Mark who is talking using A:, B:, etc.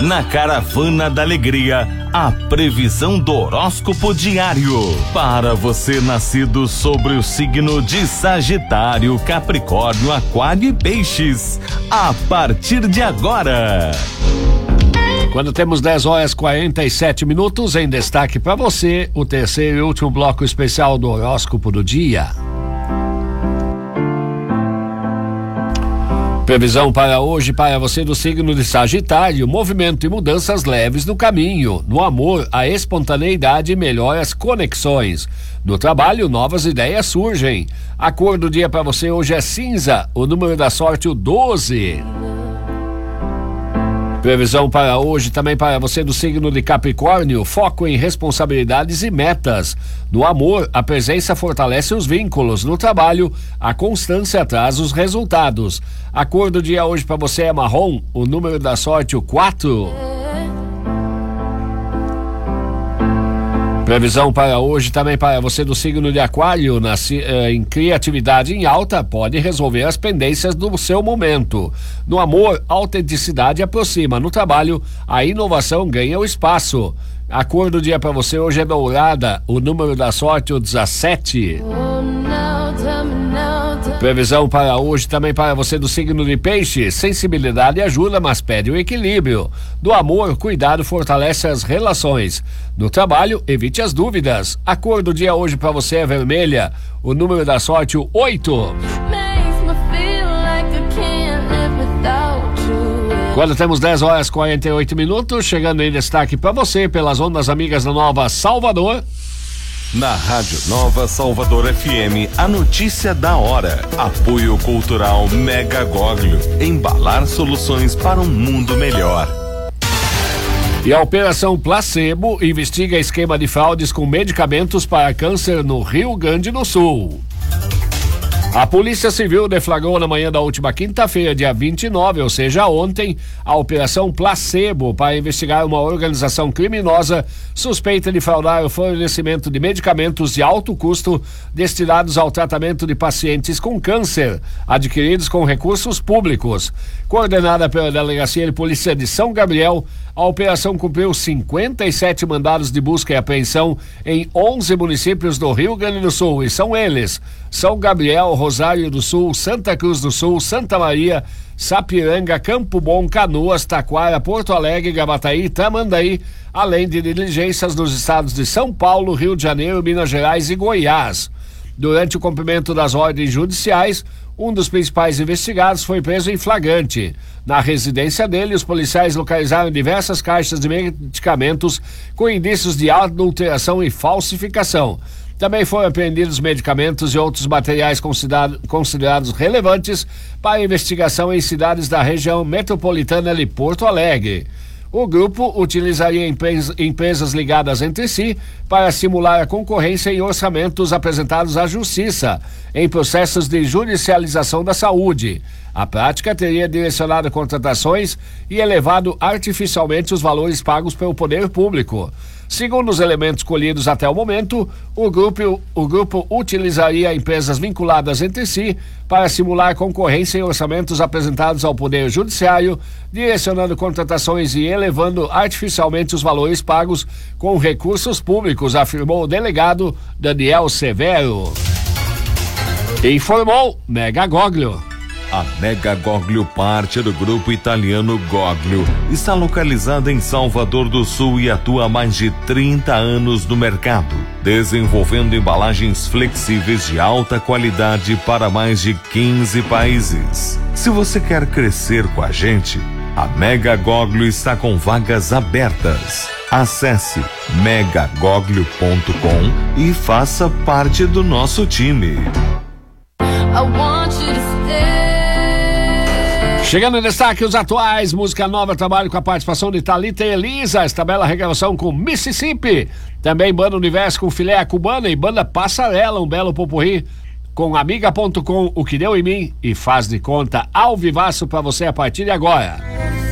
A: Na Caravana da Alegria, a previsão do horóscopo diário. Para você nascido sobre o signo de Sagitário, Capricórnio, Aquário e Peixes. A partir de agora.
B: Quando temos 10h47, em destaque para você, o terceiro e último bloco especial do horóscopo do dia. Previsão para hoje para você do signo de Sagitário: movimento e mudanças leves no caminho. No amor, a espontaneidade melhora as conexões. No trabalho, novas ideias surgem. A cor do dia para você hoje é cinza. O número da sorte, o 12. Previsão para hoje também para você do signo de Capricórnio: foco em responsabilidades e metas. No amor, a presença fortalece os vínculos. No trabalho, a constância traz os resultados. A cor do dia hoje para você é marrom. O número da sorte, o 4. Previsão para hoje também para você do signo de Aquário: em criatividade em alta, pode resolver as pendências do seu momento. No amor, a autenticidade aproxima. No trabalho, a inovação ganha o espaço. A cor do dia para você hoje é dourada. O número da sorte, o 17. Previsão para hoje também para você do signo de Peixe: sensibilidade ajuda, mas pede o equilíbrio. Do amor, cuidado fortalece as relações. No trabalho, evite as dúvidas. A cor do dia hoje para você é vermelha. O número da sorte, o 8. Quando temos 10h48, chegando em destaque para você pelas ondas amigas da Nova Salvador.
A: Na Rádio Nova Salvador FM, a notícia da hora. Apoio Cultural Mega Goglio. Embalar soluções para um mundo melhor.
B: E a Operação Placebo investiga esquema de fraudes com medicamentos para câncer no Rio Grande do Sul. A Polícia Civil deflagrou na manhã da última quinta-feira, dia 29, ou seja, ontem, a Operação Placebo para investigar uma organização criminosa suspeita de fraudar o fornecimento de medicamentos de alto custo destinados ao tratamento de pacientes com câncer, adquiridos com recursos públicos. Coordenada pela Delegacia de Polícia de São Gabriel, a operação cumpriu 57 mandados de busca e apreensão em 11 municípios do Rio Grande do Sul, e são eles: São Gabriel, Rosário do Sul, Santa Cruz do Sul, Santa Maria, Sapiranga, Campo Bom, Canoas, Taquara, Porto Alegre, Gravataí e Tramandaí, além de diligências nos estados de São Paulo, Rio de Janeiro, Minas Gerais e Goiás. Durante o cumprimento das ordens judiciais, um dos principais investigados foi preso em flagrante. Na residência dele, os policiais localizaram diversas caixas de medicamentos com indícios de adulteração e falsificação. Também foram apreendidos medicamentos e outros materiais considerados relevantes para a investigação em cidades da região metropolitana de Porto Alegre. O grupo utilizaria empresas ligadas entre si para simular a concorrência em orçamentos apresentados à Justiça em processos de judicialização da saúde. A prática teria direcionado contratações e elevado artificialmente os valores pagos pelo poder público. Segundo os elementos colhidos até o momento, o grupo utilizaria empresas vinculadas entre si para simular concorrência em orçamentos apresentados ao Poder Judiciário, direcionando contratações e elevando artificialmente os valores pagos com recursos públicos, afirmou o delegado Daniel Severo. Informou Mega Goglio.
A: A Mega Goglio, parte do grupo italiano Goglio, está localizada em Salvador do Sul e atua há mais de 30 anos no mercado, desenvolvendo embalagens flexíveis de alta qualidade para mais de 15 países. Se você quer crescer com a gente, a Mega Goglio está com vagas abertas. Acesse megagoglio.com e faça parte do nosso time.
B: Chegando em destaque, os atuais, música nova, trabalho com a participação de Thalita e Elisa, esta bela regravação com Mississippi, também Banda Universo com Filé Cubana e Banda Passarela, um belo popurrí com Amiga.com, O Que Deu em Mim e Faz de Conta, ao vivaço pra você a partir de agora.